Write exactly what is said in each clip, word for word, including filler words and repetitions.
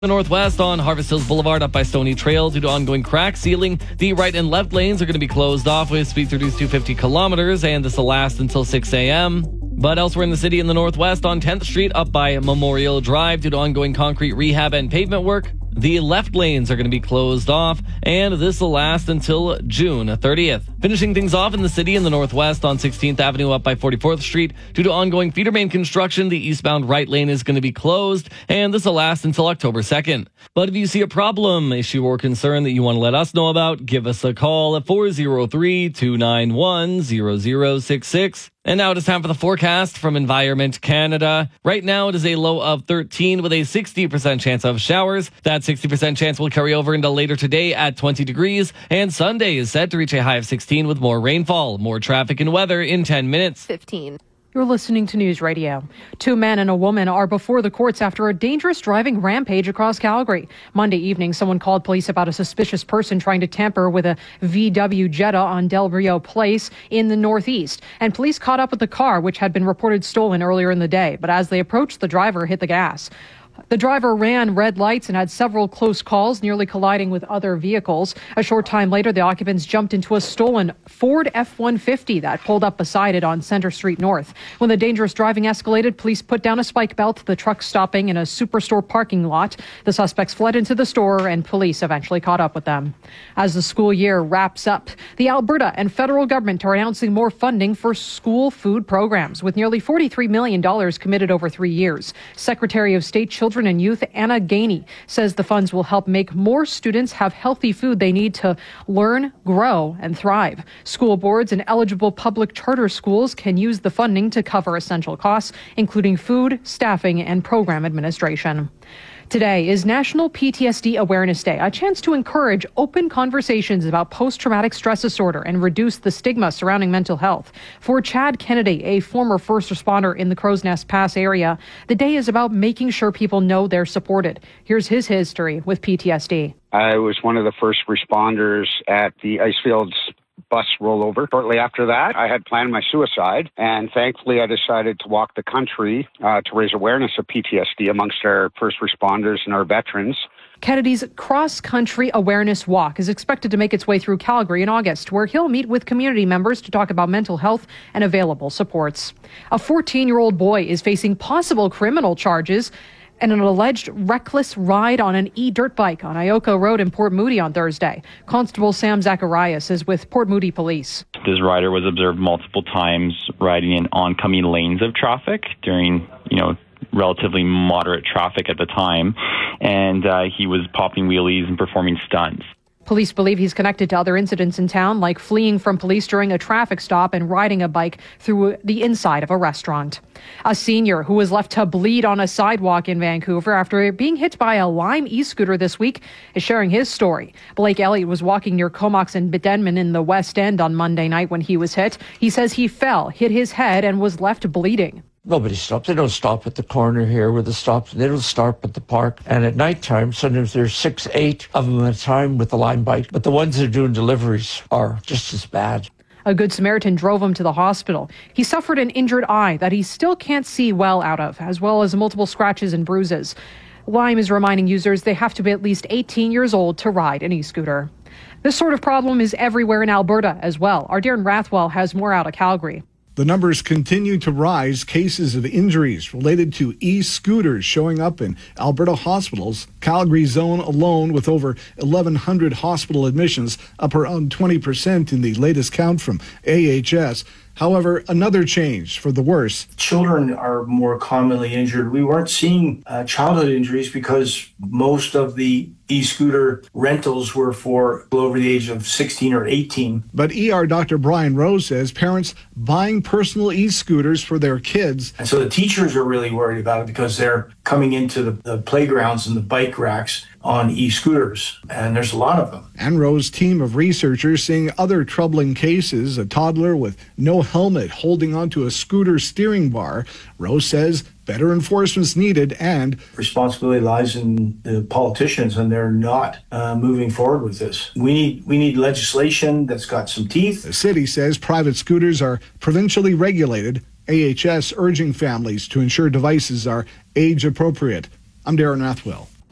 The Northwest on Harvest Hills Boulevard up by Stony Trail due to ongoing crack sealing. The right and left lanes are going to be closed off with speeds reduced to fifty kilometers, and this will last until six a.m. But elsewhere in the city in the Northwest on tenth Street up by Memorial Drive due to ongoing concrete rehab and pavement work, the left lanes are going to be closed off, and this will last until June thirtieth. Finishing things off in the city in the Northwest on sixteenth Avenue up by forty-fourth Street. Due to ongoing feeder main construction, the eastbound right lane is going to be closed, and this will last until October second. But if you see a problem, issue, or concern that you want to let us know about, give us a call at four oh three, two nine one, zero zero six six. And now it is time for the forecast from Environment Canada. Right now it is a low of thirteen with a sixty percent chance of showers. That sixty percent chance will carry over into later today at twenty degrees. And Sunday is set to reach a high of sixteen with more rainfall. More traffic and weather in ten minutes. fifteen. You're listening to News Radio. Two men and a woman are before the courts after a dangerous driving rampage across Calgary. Monday evening, someone called police about a suspicious person trying to tamper with a V W Jetta on Del Rio Place in the Northeast. And police caught up with the car, which had been reported stolen earlier in the day. But as they approached, the driver hit the gas. The driver ran red lights and had several close calls, nearly colliding with other vehicles. A short time later, the occupants jumped into a stolen Ford F one fifty that pulled up beside it on Center Street North. When the dangerous driving escalated, police put down a spike belt, the truck stopping in a superstore parking lot. The suspects fled into the store, and police eventually caught up with them. As the school year wraps up, the Alberta and federal government are announcing more funding for school food programs, with nearly forty-three million dollars committed over three years. Secretary of State Children and Youth Anna Gainey says the funds will help make more students have healthy food they need to learn, grow, and thrive. School boards and eligible public charter schools can use the funding to cover essential costs, including food, staffing, and program administration. Today is National P T S D Awareness Day, a chance to encourage open conversations about post-traumatic stress disorder and reduce the stigma surrounding mental health. For Chad Kennedy, a former first responder in the Crow's Nest Pass area, the day is about making sure people know they're supported. Here's his history with P T S D. I was one of the first responders at the Icefields bus rollover. Shortly after that, I had planned my suicide, and thankfully I decided to walk the country uh, to raise awareness of P T S D amongst our first responders and our veterans. Kennedy's cross-country awareness walk is expected to make its way through Calgary in August, where he'll meet with community members to talk about mental health and available supports. A fourteen-year-old boy is facing possible criminal charges and an alleged reckless ride on an e-dirt bike on Ioka Road in Port Moody on Thursday. Constable Sam Zacharias is with Port Moody Police. This rider was observed multiple times riding in oncoming lanes of traffic during, you know, relatively moderate traffic at the time, and uh, he was popping wheelies and performing stunts. Police believe he's connected to other incidents in town, like fleeing from police during a traffic stop and riding a bike through the inside of a restaurant. A senior who was left to bleed on a sidewalk in Vancouver after being hit by a Lime e-scooter this week is sharing his story. Blake Elliott was walking near Comox and Denman in the West End on Monday night when he was hit. He says he fell, hit his head, and was left bleeding. Nobody stops. They don't stop at the corner here where the stops. They don't stop at the park. And at nighttime, sometimes there's six, eight of them at a time with the Lime bike. But the ones that are doing deliveries are just as bad. A Good Samaritan drove him to the hospital. He suffered an injured eye that he still can't see well out of, as well as multiple scratches and bruises. Lime is reminding users they have to be at least eighteen years old to ride an e-scooter. This sort of problem is everywhere in Alberta as well. Our Darren Rathwell has more out of Calgary. The numbers continue to rise. Cases of injuries related to e-scooters showing up in Alberta hospitals. Calgary zone alone with over eleven hundred hospital admissions, up around twenty percent in the latest count from A H S. However, another change for the worse. Children are more commonly injured. We weren't seeing uh, childhood injuries because most of the e-scooter rentals were for people over the age of sixteen or eighteen. But E R Doctor Brian Rose says parents buying personal e-scooters for their kids. And so the teachers are really worried about it because they're coming into the, the playgrounds and the bike racks on e-scooters, and there's a lot of them. And Rose's team of researchers seeing other troubling cases, a toddler with no helmet holding onto a scooter steering bar. Rose says better enforcement's needed, and responsibility lies in the politicians, and they're not uh, moving forward with this. We need we need legislation that's got some teeth. The city says private scooters are provincially regulated. A H S urging families to ensure devices are age appropriate. I'm Darren Rathwell.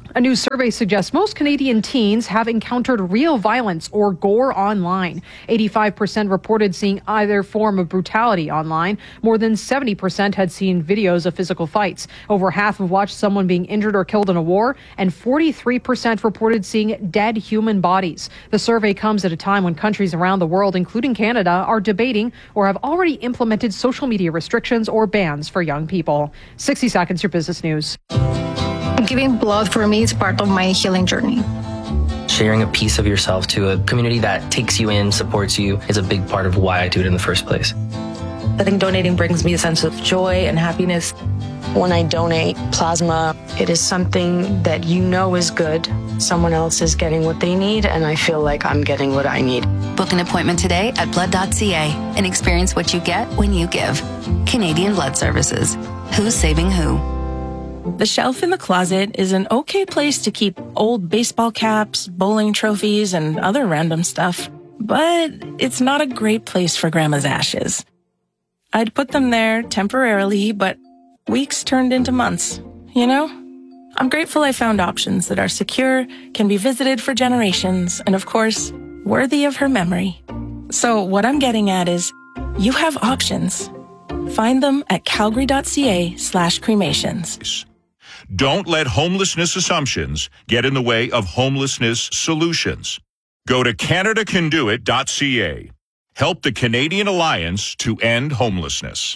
A new survey suggests most Canadian teens have encountered real violence or gore online. eighty-five percent reported seeing either form of brutality online. More than seventy percent had seen videos of physical fights. Over half have watched someone being injured or killed in a war, and forty-three percent reported seeing dead human bodies. The survey comes at a time when countries around the world, including Canada, are debating or have already implemented social media restrictions or bans for young people. sixty seconds, your business news. Giving blood for me is part of my healing journey. Sharing a piece of yourself to a community that takes you in, supports you, is a big part of why I do it in the first place. I think donating brings me a sense of joy and happiness. When I donate plasma, it is something that you know is good. Someone else is getting what they need, and I feel like I'm getting what I need. Book an appointment today at blood dot c a and experience what you get when you give. Canadian Blood Services. Who's saving who? The shelf in the closet is an okay place to keep old baseball caps, bowling trophies, and other random stuff. But it's not a great place for Grandma's ashes. I'd put them there temporarily, but weeks turned into months, you know? I'm grateful I found options that are secure, can be visited for generations, and of course, worthy of her memory. So what I'm getting at is, you have options. Find them at calgary dot c a slash cremations. Don't let homelessness assumptions get in the way of homelessness solutions. Go to canada can do it dot c a. Help the Canadian Alliance to end homelessness.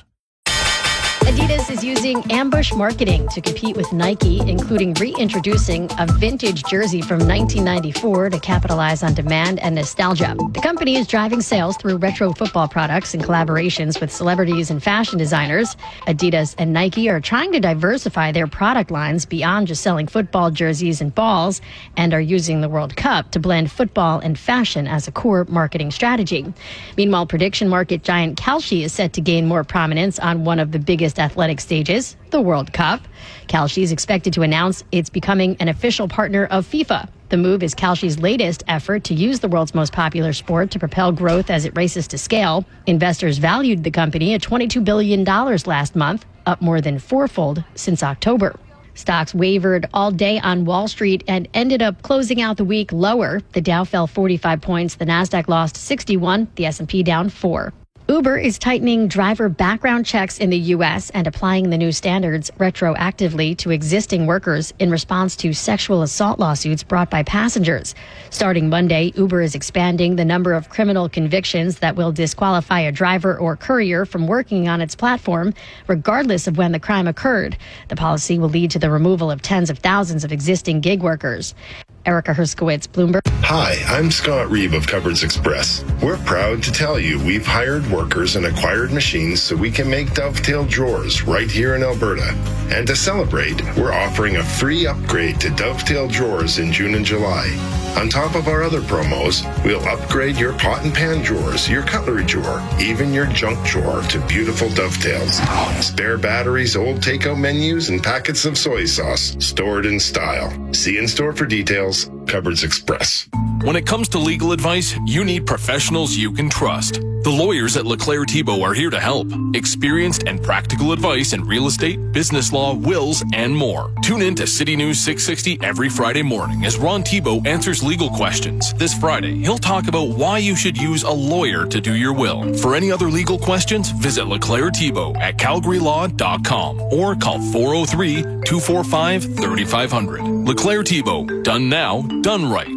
Adidas is using ambush marketing to compete with Nike, including reintroducing a vintage jersey from nineteen ninety-four to capitalize on demand and nostalgia. The company is driving sales through retro football products and collaborations with celebrities and fashion designers. Adidas and Nike are trying to diversify their product lines beyond just selling football jerseys and balls, and are using the World Cup to blend football and fashion as a core marketing strategy. Meanwhile, prediction market giant Kalshi is set to gain more prominence on one of the biggest athletic stages, the World Cup. Kalshi is expected to announce it's becoming an official partner of FIFA. The move is Kalshi's latest effort to use the world's most popular sport to propel growth as it races to scale. Investors valued the company at twenty-two billion dollars last month, up more than fourfold since October. Stocks wavered all day on Wall Street and ended up closing out the week lower. The Dow fell forty-five points, the Nasdaq lost sixty-one, the S and P down four. Uber is tightening driver background checks in the U S and applying the new standards retroactively to existing workers in response to sexual assault lawsuits brought by passengers. Starting Monday, Uber is expanding the number of criminal convictions that will disqualify a driver or courier from working on its platform, regardless of when the crime occurred. The policy will lead to the removal of tens of thousands of existing gig workers. Erica Herskowitz, Bloomberg. Hi, I'm Scott Reeve of Cupboards Express. We're proud to tell you we've hired workers and acquired machines so we can make Dovetail drawers right here in Alberta. And to celebrate, we're offering a free upgrade to Dovetail drawers in June and July. On top of our other promos, we'll upgrade your pot and pan drawers, your cutlery drawer, even your junk drawer to beautiful Dovetails. Spare batteries, old takeout menus, and packets of soy sauce stored in style. See in store for details. Cupboards Express. When it comes to legal advice, you need professionals you can trust. The lawyers at LeClaire Thibault are here to help. Experienced and practical advice in real estate, business law, wills, and more. Tune in to City News six sixty every Friday morning as Ron Thibault answers legal questions. This Friday, he'll talk about why you should use a lawyer to do your will. For any other legal questions, visit LeClaire Thibault at calgary law dot com or call four oh three, two four five, three five zero zero. LeClaire Thibault. Done now, done right.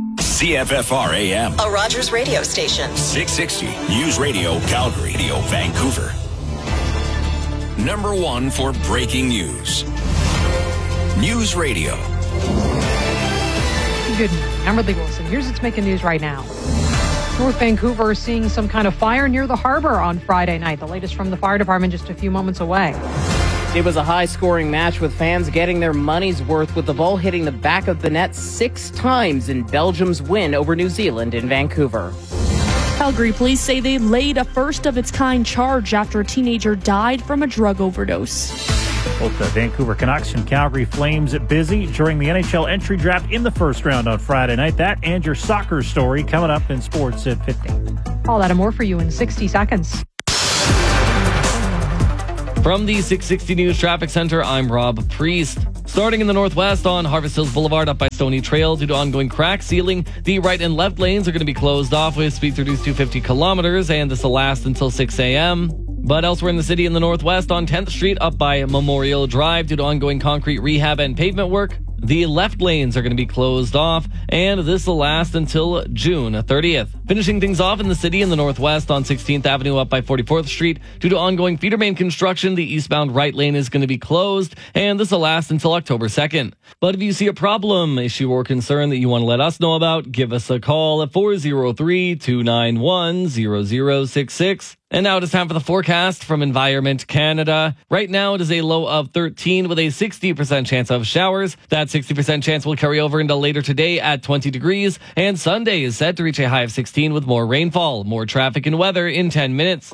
C F F R A M. A Rogers radio station. six sixty. News Radio Calgary. Radio Vancouver. Number one for breaking news. News Radio. Good morning. I'm Ridley Wilson. Here's what's making news right now. North Vancouver is seeing some kind of fire near the harbor on Friday night. The latest from the fire department just a few moments away. It was a high-scoring match with fans getting their money's worth with the ball hitting the back of the net six times in Belgium's win over New Zealand in Vancouver. Calgary police say they laid a first-of-its-kind charge after a teenager died from a drug overdose. Both the Vancouver Canucks and Calgary Flames busy during the N H L entry draft in the first round on Friday night. That and your soccer story coming up in sports at fifteen. All that and more for you in sixty seconds. From the six sixty News Traffic Center, I'm Rob Priest. Starting in the northwest on Harvest Hills Boulevard up by Stony Trail due to ongoing crack sealing, the right and left lanes are going to be closed off with speeds reduced to fifty kilometers, and this will last until six a.m. But elsewhere in the city in the northwest on tenth Street up by Memorial Drive due to ongoing concrete rehab and pavement work, the left lanes are going to be closed off, and this will last until June thirtieth. Finishing things off in the city in the northwest on sixteenth Avenue up by forty-fourth Street. Due to ongoing feeder main construction, the eastbound right lane is going to be closed, and this will last until October second. But if you see a problem, issue, or concern that you want to let us know about, give us a call at four oh three, two nine one, zero zero six six. And now it is time for the forecast from Environment Canada. Right now it is a low of thirteen with a sixty percent chance of showers. That sixty percent chance will carry over into later today at twenty degrees. And Sunday is set to reach a high of sixteen with more rainfall. More traffic and weather in ten minutes.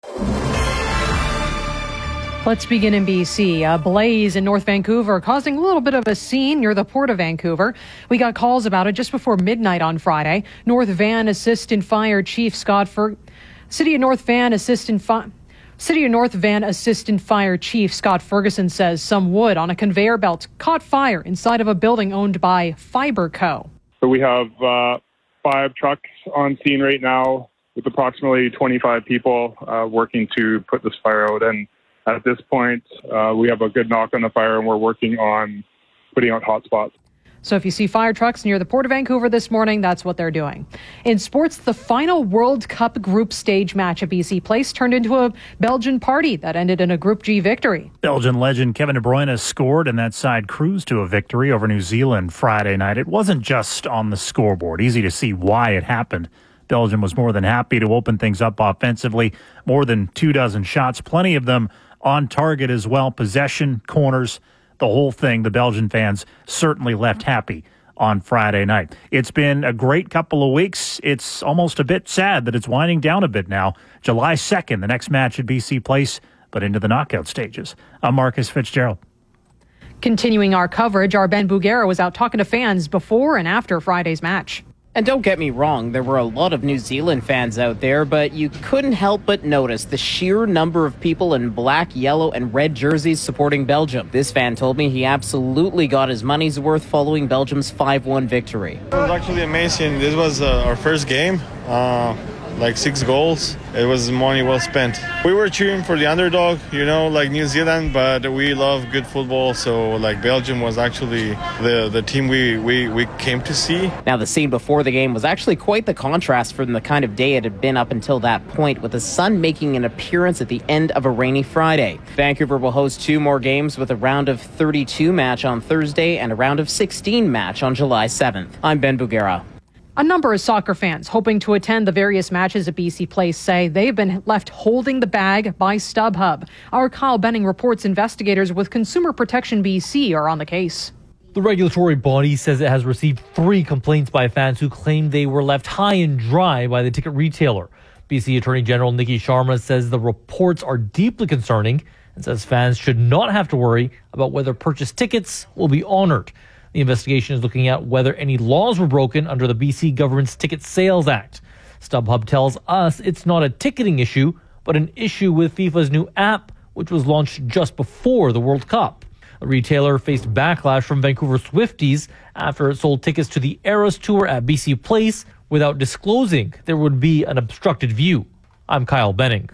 Let's begin in B C. A blaze in North Vancouver causing a little bit of a scene near the Port of Vancouver. We got calls about it just before midnight on Friday. North Van Assistant Fire Chief Scott Fer- City of North Van Assistant Fi- City of North Van Assistant Fire Chief Scott Ferguson says some wood on a conveyor belt caught fire inside of a building owned by Fiberco. So we have uh, five trucks on scene right now with approximately twenty-five people uh, working to put this fire out. And at this point, uh, we have a good knock on the fire, and we're working on putting out hot spots. So if you see fire trucks near the Port of Vancouver this morning, that's what they're doing. In sports, the final World Cup group stage match at B C Place turned into a Belgian party that ended in a Group G victory. Belgian legend Kevin De Bruyne scored, and that side cruised to a victory over New Zealand Friday night. It wasn't just on the scoreboard. Easy to see why it happened. Belgium was more than happy to open things up offensively. More than two dozen shots, plenty of them on target as well. Possession, corners, the whole thing. The Belgian fans certainly left happy on Friday night. It's been a great couple of weeks. It's almost a bit sad that it's winding down a bit now. July second, the next match at B C Place, but into the knockout stages. I'm Marcus Fitzgerald. Continuing our coverage, our Ben Bugera was out talking to fans before and after Friday's match. And don't get me wrong, there were a lot of New Zealand fans out there, but you couldn't help but notice the sheer number of people in black, yellow, and red jerseys supporting Belgium. This fan told me he absolutely got his money's worth following Belgium's five one victory. It was actually amazing. This was uh, our first game. Uh, like six goals. It was money well spent. We were cheering for the underdog, you know, like New Zealand, but we love good football. So like Belgium was actually the, the team we, we, we came to see. Now the scene before the game was actually quite the contrast from the kind of day it had been up until that point, with the sun making an appearance at the end of a rainy Friday. Vancouver will host two more games with a round of thirty-two match on Thursday and a round of sixteen match on July seventh. I'm Ben Bugera. A number of soccer fans hoping to attend the various matches at B C Place say they've been left holding the bag by StubHub. Our Kyle Benning reports investigators with Consumer Protection B C are on the case. The regulatory body says it has received three complaints by fans who claim they were left high and dry by the ticket retailer. B C Attorney General Nikki Sharma says the reports are deeply concerning and says fans should not have to worry about whether purchased tickets will be honored. The investigation is looking at whether any laws were broken under the B C government's Ticket Sales Act. StubHub tells us it's not a ticketing issue, but an issue with FIFA's new app, which was launched just before the World Cup. The retailer faced backlash from Vancouver Swifties after it sold tickets to the Eras Tour at B C Place without disclosing there would be an obstructed view. I'm Kyle Benning.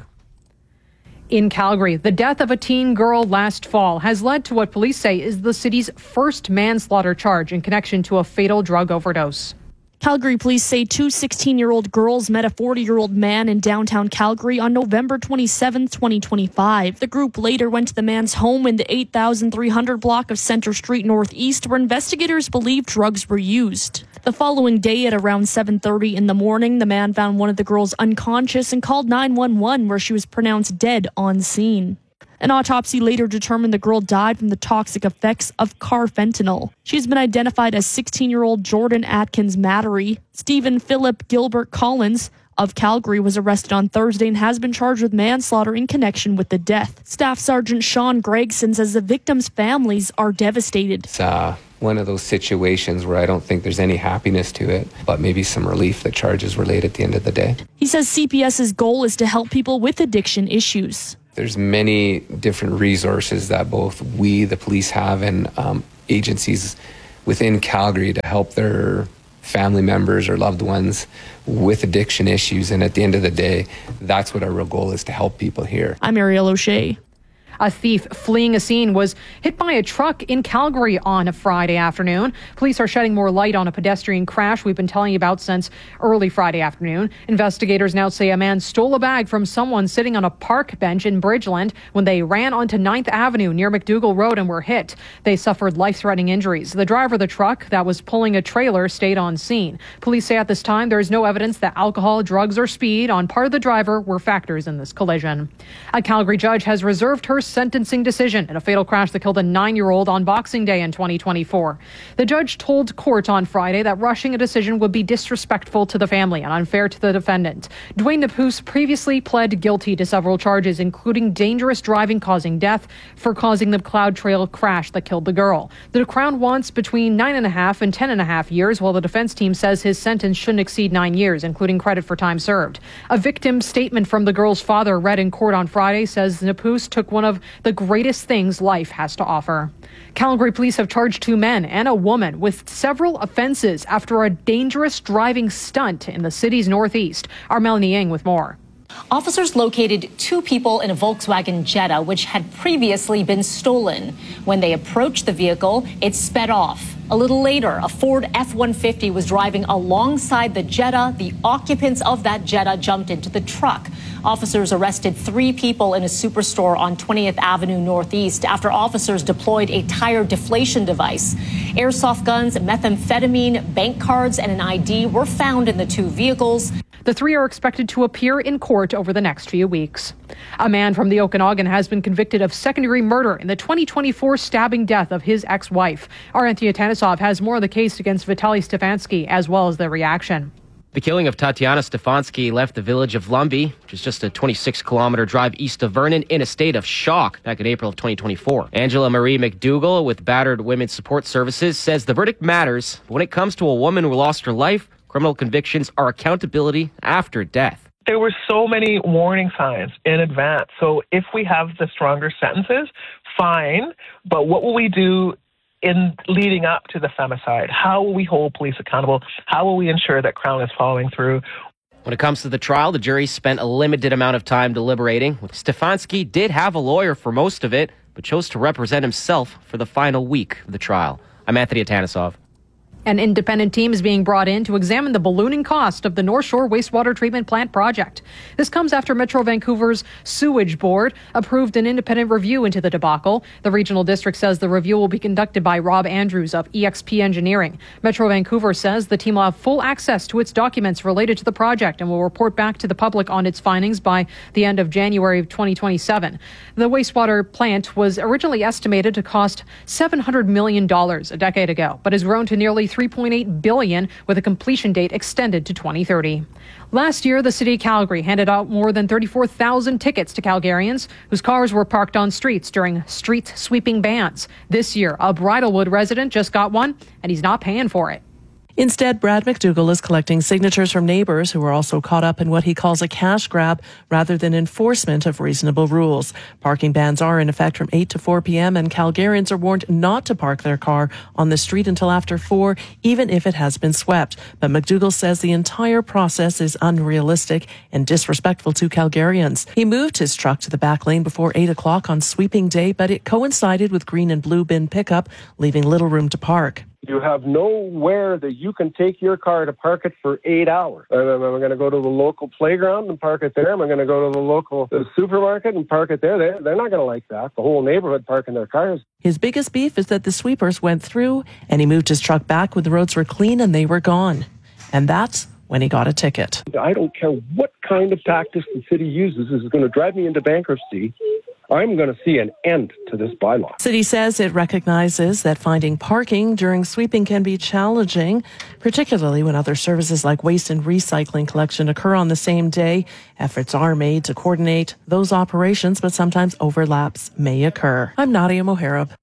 In Calgary, the death of a teen girl last fall has led to what police say is the city's first manslaughter charge in connection to a fatal drug overdose. Calgary police say two sixteen-year-old girls met a forty-year-old man in downtown Calgary on November twenty-seventh, twenty twenty-five. The group later went to the man's home in the eight thousand three hundred block of Center Street Northeast, where investigators believe drugs were used. The following day at around seven thirty in the morning, the man found one of the girls unconscious and called nine one one, where she was pronounced dead on scene. An autopsy later determined the girl died from the toxic effects of carfentanil. She's been identified as sixteen-year-old Jordan Atkins Mattery. Stephen Philip Gilbert Collins of Calgary was arrested on Thursday and has been charged with manslaughter in connection with the death. Staff Sergeant Sean Gregson says the victims' families are devastated. It's uh, one of those situations where I don't think there's any happiness to it, but maybe some relief that charges were laid at the end of the day. He says C P S's goal is to help people with addiction issues. There's many different resources that both we, the police, have and um, agencies within Calgary to help their family members or loved ones with addiction issues. And at the end of the day, that's what our real goal is, to help people here. I'm Ariel O'Shea. A thief fleeing a scene was hit by a truck in Calgary on a Friday afternoon. Police are shedding more light on a pedestrian crash we've been telling you about since early Friday afternoon. Investigators now say a man stole a bag from someone sitting on a park bench in Bridgeland when they ran onto ninth Avenue near McDougall Road and were hit. They suffered life-threatening injuries. The driver of the truck that was pulling a trailer stayed on scene. Police say at this time there is no evidence that alcohol, drugs, or speed on part of the driver were factors in this collision. A Calgary judge has reserved her sentencing decision in a fatal crash that killed a nine-year-old on Boxing Day in twenty twenty-four. The judge told court on Friday that rushing a decision would be disrespectful to the family and unfair to the defendant. Dwayne Napus previously pled guilty to several charges, including dangerous driving causing death for causing the Cloud Trail crash that killed the girl. The Crown wants between nine and a half and ten and a half years, while the defense team says his sentence shouldn't exceed nine years, including credit for time served. A victim statement from the girl's father read in court on Friday says Napus took one of the greatest things life has to offer. Calgary police have charged two men and a woman with several offenses after a dangerous driving stunt in the city's northeast. Our Melanie Ng with more. Officers located two people in a Volkswagen Jetta, which had previously been stolen. When they approached the vehicle, it sped off. A little later, a Ford F one fifty was driving alongside the Jetta. The occupants of that Jetta jumped into the truck. Officers arrested three people in a superstore on twentieth Avenue Northeast after officers deployed a tire deflation device. Airsoft guns, methamphetamine, bank cards, and an I D were found in the two vehicles. The three are expected to appear in court over the next few weeks. A man from the Okanagan has been convicted of second-degree murder in the twenty twenty-four stabbing death of his ex-wife. Our Anthony Tanisov has more of the case against Vitaly Stefanski, as well as the reaction. The killing of Tatiana Stefanski left the village of Lumbee, which is just a twenty-six kilometer drive east of Vernon, in a state of shock back in April of twenty twenty-four. Angela Marie McDougall with Battered Women's Support Services says the verdict matters, but when it comes to a woman who lost her life, criminal convictions are accountability after death. There were so many warning signs in advance. So if we have the stronger sentences, fine. But what will we do in leading up to the femicide? How will we hold police accountable? How will we ensure that Crown is following through? When it comes to the trial, the jury spent a limited amount of time deliberating. Stefanski did have a lawyer for most of it, but chose to represent himself for the final week of the trial. I'm Anthony Atanisov. An independent team is being brought in to examine the ballooning cost of the North Shore Wastewater Treatment Plant project. This comes after Metro Vancouver's Sewage Board approved an independent review into the debacle. The regional district says the review will be conducted by Rob Andrews of E X P Engineering. Metro Vancouver says the team will have full access to its documents related to the project and will report back to the public on its findings by the end of January of twenty twenty-seven. The wastewater plant was originally estimated to cost seven hundred million dollars a decade ago, but has grown to nearly three point eight billion dollars with a completion date extended to twenty thirty. Last year, the city of Calgary handed out more than thirty-four thousand tickets to Calgarians whose cars were parked on streets during street sweeping bans. This year, a Bridlewood resident just got one, and he's not paying for it. Instead, Brad McDougall is collecting signatures from neighbours who are also caught up in what he calls a cash grab rather than enforcement of reasonable rules. Parking bans are in effect from eight to four p.m. and Calgarians are warned not to park their car on the street until after four, even if it has been swept. But McDougall says the entire process is unrealistic and disrespectful to Calgarians. He moved his truck to the back lane before eight o'clock on sweeping day, but it coincided with green and blue bin pickup, leaving little room to park. You have nowhere that you can take your car to park it for eight hours. Am I going to go to the local playground and park it there? Am I going to go to the local the supermarket and park it there? They're, they're not going to like that. The whole neighborhood parking their cars. His biggest beef is that the sweepers went through and he moved his truck back when the roads were clean and they were gone. And that's when he got a ticket. I don't care what kind of tactics the city uses. This is going to drive me into bankruptcy. I'm going to see an end to this bylaw. City says it recognizes that finding parking during sweeping can be challenging, particularly when other services like waste and recycling collection occur on the same day. Efforts are made to coordinate those operations, but sometimes overlaps may occur. I'm Nadia Moharab.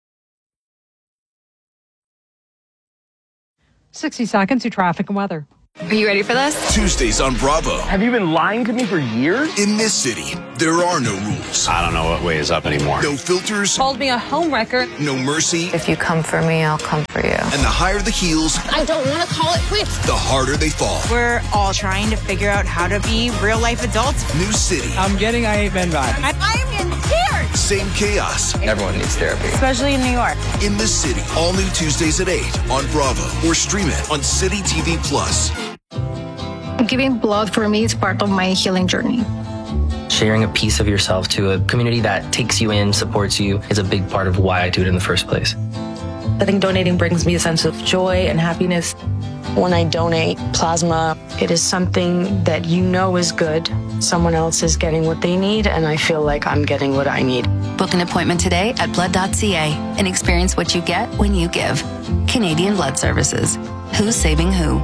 sixty seconds to traffic and weather. Are you ready for this? Tuesdays on Bravo. Have you been lying to me for years? In this city, there are no rules. I don't know what way is up anymore. No filters. Called me a homewrecker. No mercy. If you come for me, I'll come for you. And the higher the heels, I don't want to call it quits. the harder they fall. We're all trying to figure out how to be real life adults. New city. I'm getting I Hate Men vibe. I, I'm in tears. Same chaos. Everyone needs therapy. Especially in New York. In the city. All new Tuesdays at eight on Bravo. Or stream it on City T V Plus. Giving blood for me is part of my healing journey. Sharing a piece of yourself to a community that takes you in, supports you, is a big part of why I do it in the first place. I think donating brings me a sense of joy and happiness. When I donate plasma, it is something that you know is good. Someone else is getting what they need, and I feel like I'm getting what I need. Book an appointment today at blood dot c a and experience what you get when you give. Canadian Blood Services. Who's saving who?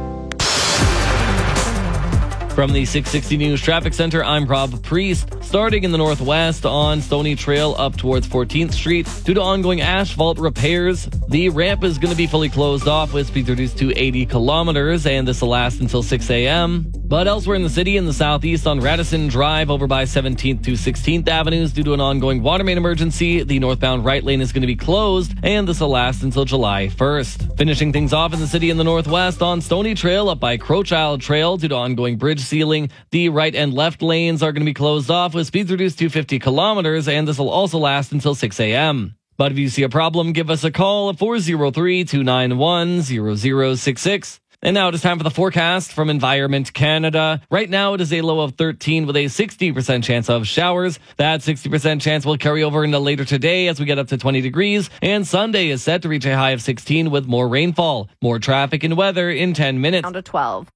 From the six sixty News Traffic Center, I'm Rob Priest. Starting in the northwest on Stony Trail up towards fourteenth Street, due to ongoing asphalt repairs, the ramp is going to be fully closed off with speeds reduced to eighty kilometers, and this will last until six a.m. But elsewhere in the city, in the southeast on Radisson Drive over by seventeenth to sixteenth Avenues, due to an ongoing water main emergency, the northbound right lane is going to be closed, and this will last until July first. Finishing things off in the city in the northwest on Stony Trail up by Crowchild Trail, due to ongoing bridge sealing, the right and left lanes are going to be closed off with speeds reduced to fifty kilometers, and this will also last until six a.m. But if you see a problem, give us a call at four oh three, two nine one, zero zero six six. And now it is time for the forecast from Environment Canada. Right now it is a low of thirteen with a sixty percent chance of showers. That sixty percent chance will carry over into later today as we get up to twenty degrees. And Sunday is set to reach a high of sixteen with more rainfall. More traffic and weather in ten minutes. Down to twelve.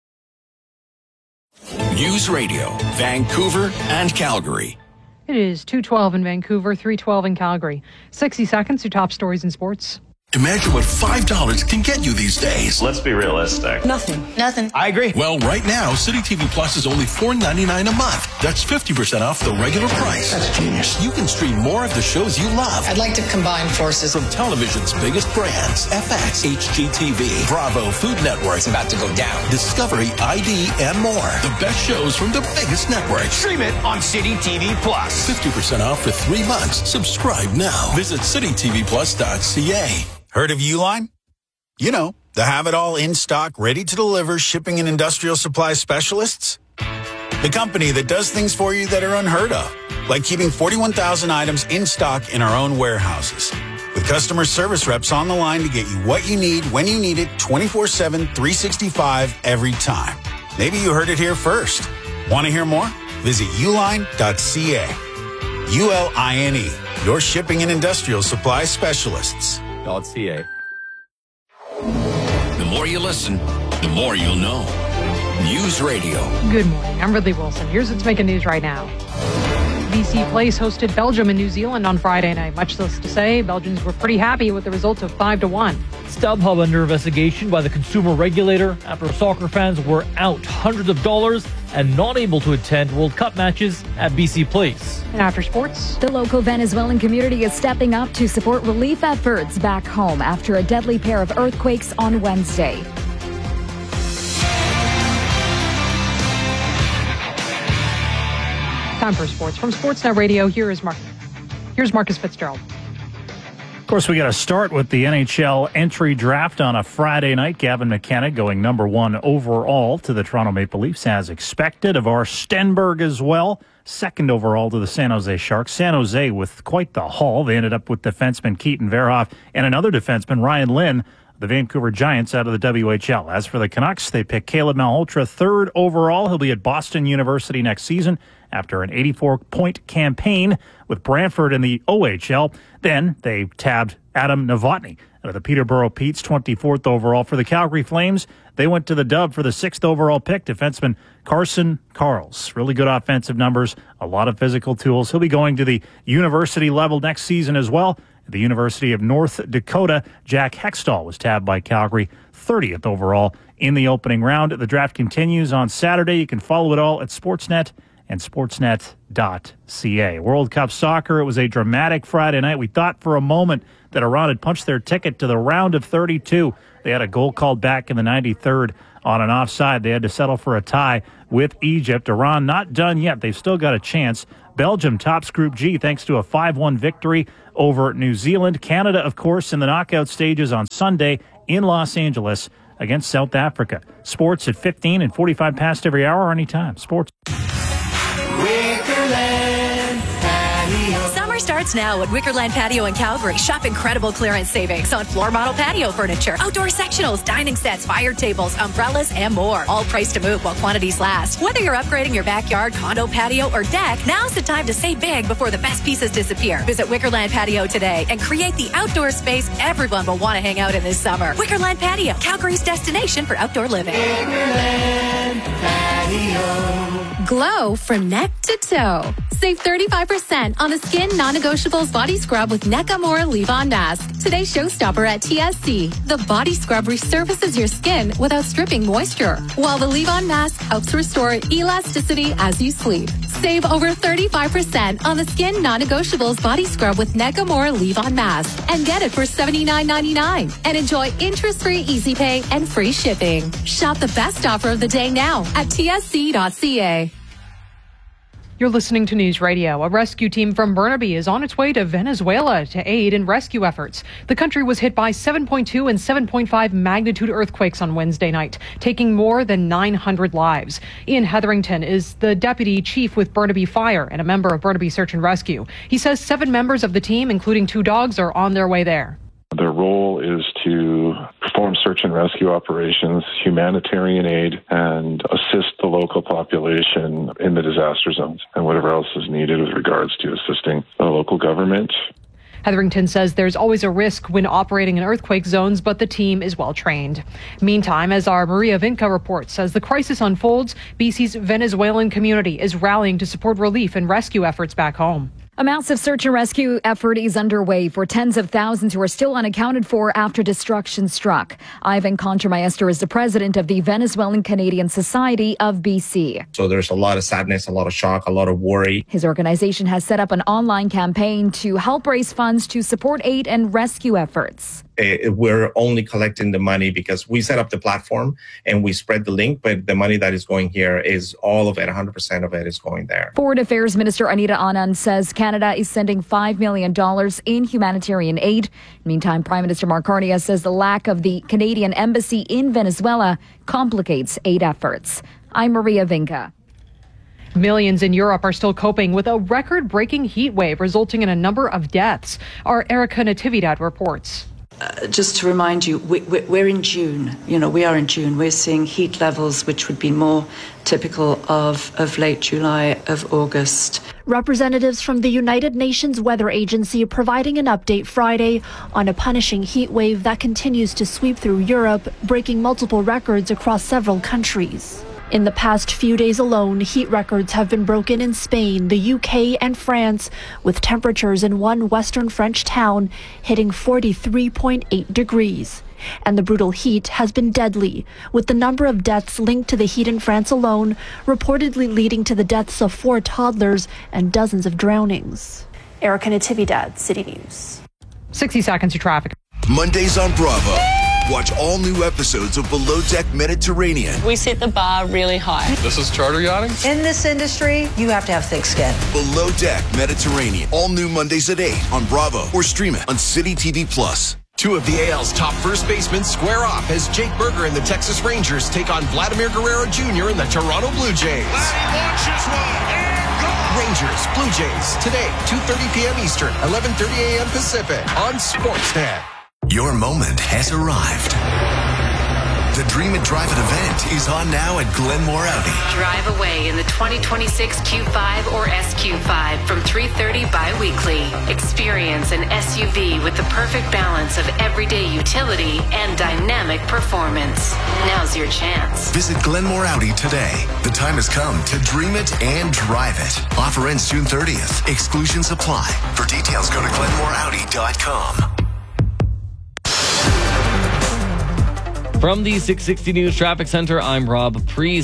News Radio, Vancouver and Calgary. It is two twelve in Vancouver, three twelve in Calgary. sixty seconds to top stories in sports. Imagine what five dollars can get you these days. Let's be realistic. Nothing. Nothing. I agree. Well, right now, City T V Plus is only four ninety-nine a month. That's fifty percent off the regular price. That's genius. You can stream more of the shows you love. I'd like to combine forces. From television's biggest brands, F X, H G T V, Bravo, Food Network. It's about to go down. Discovery, I D, and more. The best shows from the biggest networks. Stream it on City T V Plus. fifty percent off for three months. Subscribe now. Visit city t v plus dot c a. Heard of Uline? You know, the have-it-all in-stock, ready-to-deliver shipping and industrial supply specialists? The company that does things for you that are unheard of, like keeping forty-one thousand items in stock in our own warehouses. With customer service reps on the line to get you what you need, when you need it, twenty-four seven, three sixty-five, every time. Maybe you heard it here first. Want to hear more? Visit uline dot c a. U L I N E, your shipping and industrial supply specialists. .ca. The more you listen, the more you'll know. News Radio. Good morning. I'm Ridley Wilson. Here's what's making news right now. B C Place hosted Belgium and New Zealand on Friday night. Much less to say, Belgians were pretty happy with the result of five to one. StubHub under investigation by the consumer regulator after soccer fans were out hundreds of dollars and not able to attend World Cup matches at B C Place. And after sports, the local Venezuelan community is stepping up to support relief efforts back home after a deadly pair of earthquakes on Wednesday. Time for sports. From Sportsnet Radio, here is Mark. Here's Marcus Fitzgerald. Of course, we got to start with the N H L entry draft on a Friday night. Gavin McKenna going number one overall to the Toronto Maple Leafs as expected. Avar Stenberg as well, second overall to the San Jose Sharks. San Jose with quite the haul. They ended up with defenseman Keaton Verhoff and another defenseman, Ryan Lynn, the Vancouver Giants out of the W H L. As for the Canucks, they picked Caleb Malhotra third overall. He'll be at Boston University next season after an eighty-four point campaign with Brantford in the O H L. Then they tabbed Adam Novotny out of the Peterborough Petes, twenty-fourth overall. For the Calgary Flames, they went to the dub for the sixth overall pick, defenseman Carson Karls. Really good offensive numbers, a lot of physical tools. He'll be going to the university level next season as well. At the University of North Dakota, Jack Hextall was tabbed by Calgary, thirtieth overall in the opening round. The draft continues on Saturday. You can follow it all at Sportsnet and sportsnet dot c a. World Cup soccer, it was a dramatic Friday night. We thought for a moment that Iran had punched their ticket to the round of thirty-two. They had a goal called back in the ninety-third on an offside. They had to settle for a tie with Egypt. Iran not done yet. They've still got a chance. Belgium tops Group G thanks to a five one victory over New Zealand. Canada, of course, in the knockout stages on Sunday in Los Angeles against South Africa. Sports at fifteen and forty-five past every hour, anytime. Sports. Summer starts now at Wickerland Patio in Calgary. Shop incredible clearance savings on floor model patio furniture, outdoor sectionals, dining sets, fire tables, umbrellas, and more. All priced to move while quantities last. Whether you're upgrading your backyard, condo, patio, or deck, now's the time to save big before the best pieces disappear. Visit Wickerland Patio today and create the outdoor space everyone will want to hang out in this summer. Wickerland Patio, Calgary's destination for outdoor living. Wickerland Patio. Glow from neck to toe. Save thirty-five percent on the Skin Non-Negotiables Body Scrub with Nakamura Leave-On Mask. Today's showstopper at T S C. The body scrub resurfaces your skin without stripping moisture, while the Leave-On Mask helps restore elasticity as you sleep. Save over thirty-five percent on the Skin Non-Negotiables Body Scrub with Nakamura Leave-On Mask and get it for seventy-nine ninety-nine. And enjoy interest-free easy pay and free shipping. Shop the best offer of the day now at T S C dot C A. You're listening to News Radio. A rescue team from Burnaby is on its way to Venezuela to aid in rescue efforts. The country was hit by seven point two and seven point five magnitude earthquakes on Wednesday night, taking more than nine hundred lives. Ian Hetherington is the deputy chief with Burnaby Fire and a member of Burnaby Search and Rescue. He says seven members of the team, including two dogs, are on their way there. Their role is to perform search and rescue operations, humanitarian aid, and assist the local population in the disaster zones and whatever else is needed with regards to assisting the local government. Hetherington says there's always a risk when operating in earthquake zones, but the team is well trained. Meantime, as our Maria Vinca reports, as the crisis unfolds, B C's Venezuelan community is rallying to support relief and rescue efforts back home. A massive search and rescue effort is underway for tens of thousands who are still unaccounted for after destruction struck. Ivan Contramaestre is the president of the Venezuelan Canadian Society of B C. So there's a lot of sadness, a lot of shock, a lot of worry. His organization has set up an online campaign to help raise funds to support aid and rescue efforts. We're only collecting the money because we set up the platform and we spread the link, but the money that is going here is all of it, one hundred percent of it is going there. Foreign Affairs Minister Anita Anand says Canada is sending five million dollars in humanitarian aid. Meantime, Prime Minister Mark Carney says the lack of the Canadian embassy in Venezuela complicates aid efforts. I'm Maria Vinca. Millions in Europe are still coping with a record-breaking heat wave resulting in a number of deaths. Our Erica Natividad reports. Uh, just to remind you, we, we, we're in June. You know, we are in June. We're seeing heat levels which would be more typical of, of late July, of August. Representatives from the United Nations Weather Agency providing an update Friday on a punishing heat wave that continues to sweep through Europe, breaking multiple records across several countries. In the past few days alone, heat records have been broken in Spain, the U K, and France, with temperatures in one western French town hitting forty-three point eight degrees. And the brutal heat has been deadly, with the number of deaths linked to the heat in France alone reportedly leading to the deaths of four toddlers and dozens of drownings. Erica Natividad, City News. sixty seconds of traffic. Mondays on Bravo. Watch all new episodes of Below Deck Mediterranean. We set the bar really high. This is charter yachting? In this industry, you have to have thick skin. Below Deck Mediterranean. All new Mondays at eight on Bravo or stream it on City T V Plus. Two of the A L's top first basemen square off as Jake Berger and the Texas Rangers take on Vladimir Guerrero Junior and the Toronto Blue Jays. Vladdy launches one and gone. Rangers, Blue Jays, today, two thirty p.m. Eastern, eleven thirty a.m. Pacific on Sportsnet. Your moment has arrived. The Dream It Drive It event is on now at Glenmore Audi. Drive away in the twenty twenty-six Q five or S Q five from three thirty bi-weekly. Experience an S U V with the perfect balance of everyday utility and dynamic performance. Now's your chance. Visit Glenmore Audi today. The time has come to dream it and drive it. Offer ends June thirtieth. Exclusions apply. For details, go to glenmore audi dot com. From the six sixty News Traffic Center, I'm Rob Priest.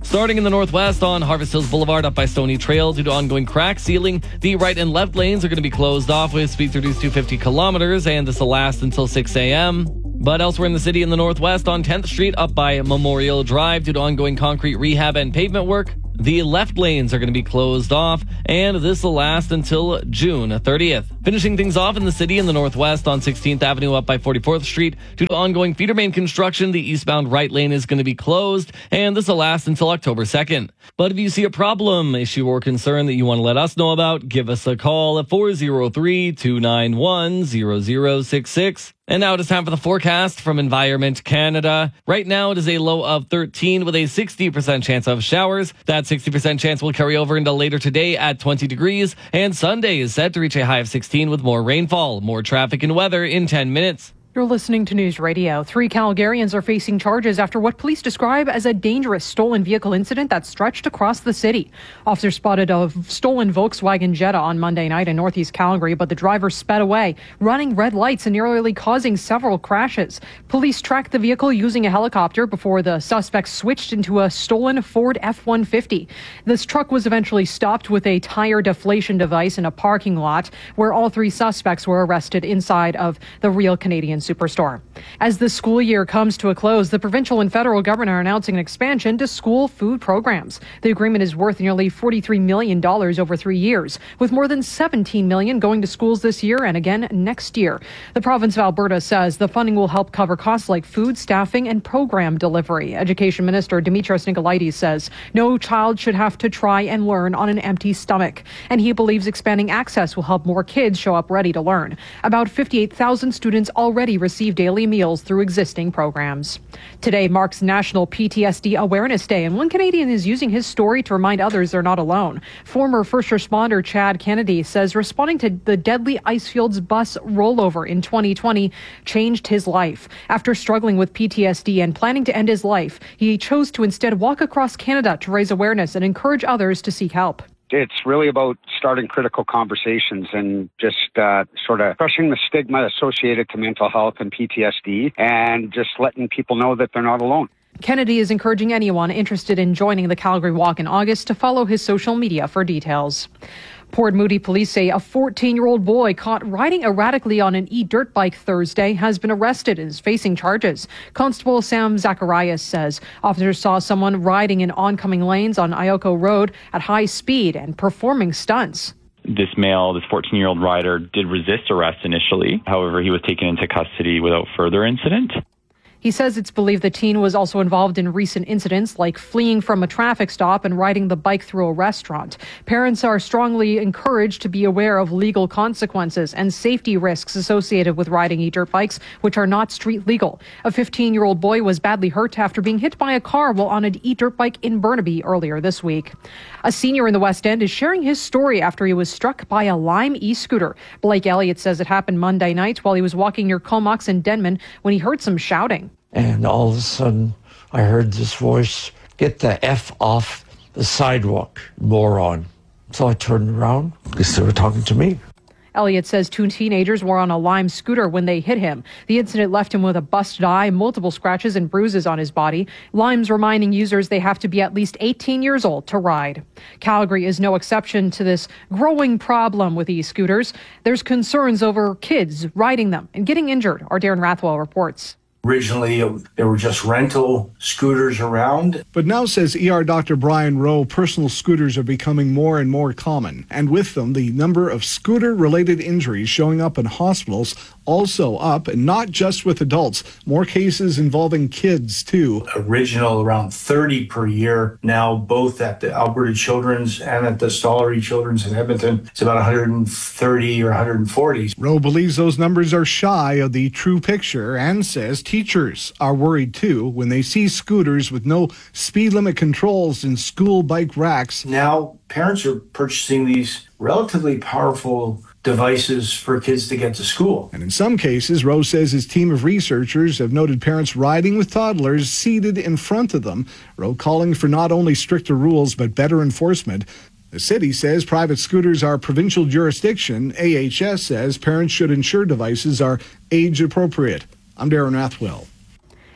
Starting in the northwest on Harvest Hills Boulevard up by Stony Trail due to ongoing crack sealing. The right and left lanes are going to be closed off with speeds reduced to fifty kilometers, and this will last until six a.m. But elsewhere in the city in the northwest on tenth Street up by Memorial Drive due to ongoing concrete rehab and pavement work, the left lanes are going to be closed off, and this will last until June thirtieth. Finishing things off in the city in the northwest on sixteenth Avenue up by forty-fourth Street. Due to ongoing feeder main construction, the eastbound right lane is going to be closed, and this will last until October second. But if you see a problem, issue, or concern that you want to let us know about, give us a call at four oh three, two nine one, zero zero six six. And now it is time for the forecast from Environment Canada. Right now it is a low of thirteen with a sixty percent chance of showers. That sixty percent chance will carry over into later today at twenty degrees. And Sunday is set to reach a high of sixteen with more rainfall. More traffic and weather in ten minutes. You're listening to News Radio. Three Calgarians are facing charges after what police describe as a dangerous stolen vehicle incident that stretched across the city. Officers spotted a stolen Volkswagen Jetta on Monday night in northeast Calgary, but the driver sped away, running red lights and nearly causing several crashes. Police tracked the vehicle using a helicopter before the suspect switched into a stolen Ford F one fifty. This truck was eventually stopped with a tire deflation device in a parking lot where all three suspects were arrested inside of the Real Canadian Superstore. As the school year comes to a close, the provincial and federal government are announcing an expansion to school food programs. The agreement is worth nearly forty-three million dollars over three years, with more than seventeen million dollars going to schools this year and again next year. The province of Alberta says the funding will help cover costs like food, staffing, and program delivery. Education Minister Dimitris Nikolaides says no child should have to try and learn on an empty stomach, and he believes expanding access will help more kids show up ready to learn. About fifty-eight thousand students already receive daily meals through existing programs. Today marks National P T S D Awareness Day, and one Canadian is using his story to remind others they're not alone. Former first responder Chad Kennedy says responding to the deadly Icefields bus rollover in twenty twenty changed his life. After struggling with P T S D and planning to end his life, he chose to instead walk across Canada to raise awareness and encourage others to seek help. It's really about starting critical conversations and just uh, sort of crushing the stigma associated to mental health and P T S D and just letting people know that they're not alone. Kennedy is encouraging anyone interested in joining the Calgary Walk in August to follow his social media for details. Port Moody police say a fourteen-year-old boy caught riding erratically on an e-dirt bike Thursday has been arrested and is facing charges. Constable Sam Zacharias says officers saw someone riding in oncoming lanes on Ioko Road at high speed and performing stunts. This male, this fourteen-year-old rider, did resist arrest initially. However, he was taken into custody without further incident. He says it's believed the teen was also involved in recent incidents like fleeing from a traffic stop and riding the bike through a restaurant. Parents are strongly encouraged to be aware of legal consequences and safety risks associated with riding e-dirt bikes, which are not street legal. A fifteen-year-old boy was badly hurt after being hit by a car while on an e-dirt bike in Burnaby earlier this week. A senior in the West End is sharing his story after he was struck by a Lime e-scooter. Blake Elliott says it happened Monday night while he was walking near Comox and Denman when he heard some shouting. And all of a sudden, I heard this voice, "Get the F off the sidewalk, moron." So I turned around because they were talking to me. Elliott says two teenagers were on a Lime scooter when they hit him. The incident left him with a busted eye, multiple scratches and bruises on his body. Lime's reminding users they have to be at least eighteen years old to ride. Calgary is no exception to this growing problem with e-scooters. There's concerns over kids riding them and getting injured. Our Darren Rathwell reports. Originally, there were just rental scooters around. But now, says E R Doctor Brian Rowe, personal scooters are becoming more and more common. And with them, the number of scooter-related injuries showing up in hospitals also up, and not just with adults. More cases involving kids, too. Original around thirty per year. Now, both at the Alberta Children's and at the Stollery Children's in Edmonton, it's about one hundred thirty or one hundred forty. Rowe believes those numbers are shy of the true picture and says teachers are worried, too, when they see scooters with no speed limit controls in school bike racks. Now, parents are purchasing these relatively powerful devices for kids to get to school. And in some cases, Rose says his team of researchers have noted parents riding with toddlers seated in front of them. Rose calling for not only stricter rules, but better enforcement. The city says private scooters are provincial jurisdiction. A H S says parents should ensure devices are age appropriate. I'm Darren Rathwell.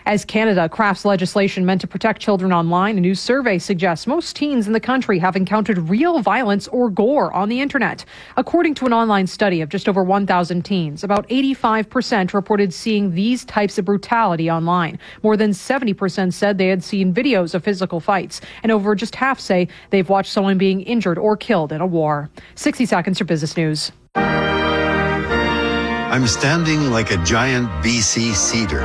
As Canada crafts legislation meant to protect children online, a new survey suggests most teens in the country have encountered real violence or gore on the internet. According to an online study of just over one thousand teens, about eighty-five percent reported seeing these types of brutality online. More than seventy percent said they had seen videos of physical fights, and over just half say they've watched someone being injured or killed in a war. sixty seconds for Business News. I'm standing like a giant B C cedar.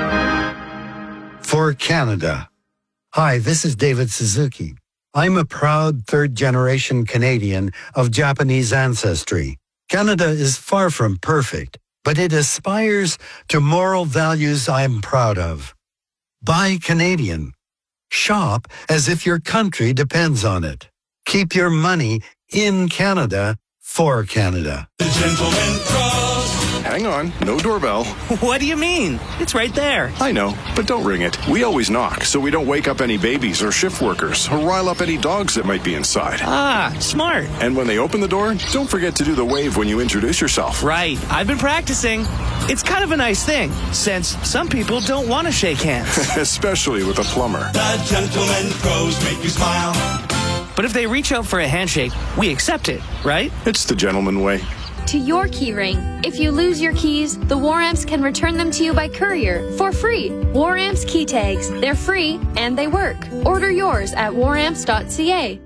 For Canada. Hi, this is David Suzuki. I'm a proud third-generation Canadian of Japanese ancestry. Canada is far from perfect, but it aspires to moral values I'm proud of. Buy Canadian. Shop as if your country depends on it. Keep your money in Canada for Canada. The Gentleman Pros. Hang on, no doorbell. What do you mean? It's right there. I know, but don't ring it. We always knock, so we don't wake up any babies or shift workers or rile up any dogs that might be inside. Ah, smart. And when they open the door, don't forget to do the wave when you introduce yourself. Right. I've been practicing. It's kind of a nice thing, since some people don't want to shake hands. Especially with a plumber. The Gentleman Pros make you smile. But if they reach out for a handshake, we accept it, right? It's the gentleman way. To your keyring. If you lose your keys, the War Amps can return them to you by courier for free. War Amps key tags. They're free and they work. Order yours at war amps dot c a.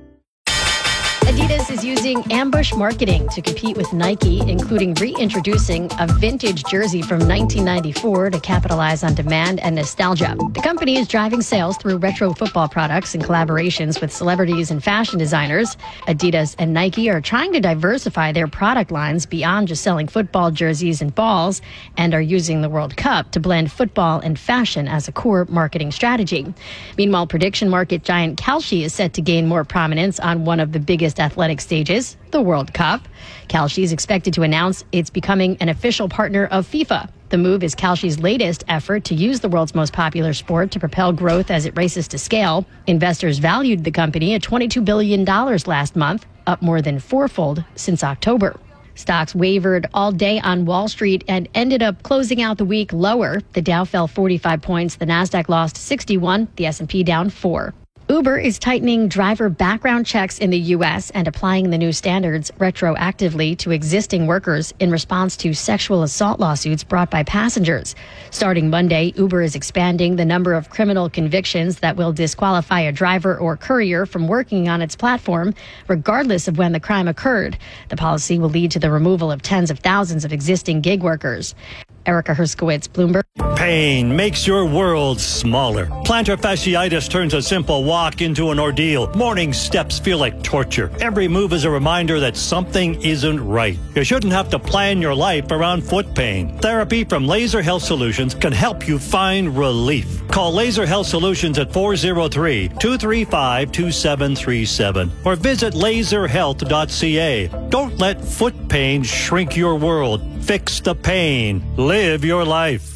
Adidas is using ambush marketing to compete with Nike, including reintroducing a vintage jersey from nineteen ninety-four to capitalize on demand and nostalgia. The company is driving sales through retro football products and collaborations with celebrities and fashion designers. Adidas and Nike are trying to diversify their product lines beyond just selling football jerseys and balls, and are using the World Cup to blend football and fashion as a core marketing strategy. Meanwhile, prediction market giant Kalshi is set to gain more prominence on one of the biggest athletic stages, the World Cup. Kalshi is expected to announce it's becoming an official partner of FIFA. The move is Kalshi's latest effort to use the world's most popular sport to propel growth as it races to scale. Investors valued the company at twenty-two billion dollars last month, up more than fourfold since October. Stocks wavered all day on Wall Street and ended up closing out the week lower. The Dow fell forty-five points, the Nasdaq lost sixty-one, the S and P down four. Uber is tightening driver background checks in the U S and applying the new standards retroactively to existing workers in response to sexual assault lawsuits brought by passengers. Starting Monday, Uber is expanding the number of criminal convictions that will disqualify a driver or courier from working on its platform, regardless of when the crime occurred. The policy will lead to the removal of tens of thousands of existing gig workers. Erica Herskowitz, Bloomberg. Pain makes your world smaller. Plantar fasciitis turns a simple walk into an ordeal. Morning steps feel like torture. Every move is a reminder that something isn't right. You shouldn't have to plan your life around foot pain. Therapy from Laser Health Solutions can help you find relief. Call Laser Health Solutions at four oh three, two three five, two seven three seven or visit laser health dot c a. Don't let foot pain shrink your world. Fix the pain. Live your life.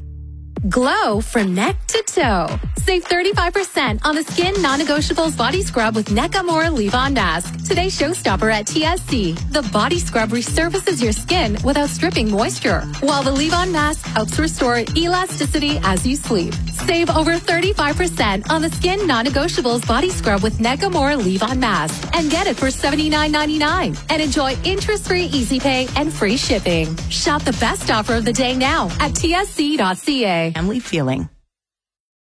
Glow from neck to toe. Save thirty-five percent on the Skin Non-Negotiables Body Scrub with Nakamura Leave-On Mask. Today's showstopper at T S C. The body scrub resurfaces your skin without stripping moisture, while the Leave-On Mask helps restore elasticity as you sleep. Save over thirty-five percent on the Skin Non-Negotiables Body Scrub with Nakamura Leave-On Mask. And get it for seventy-nine ninety-nine. And enjoy interest-free easy pay and free shipping. Shop the best offer of the day now at T S C dot c a. Family feeling.